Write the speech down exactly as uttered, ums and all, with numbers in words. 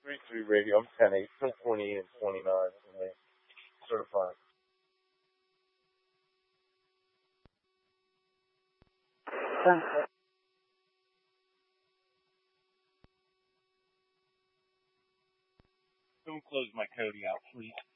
three three radio. I'm ten eight, ten twenty-eight and twenty-nine for me. Certified. Sunset. Don't close my Cody out, please.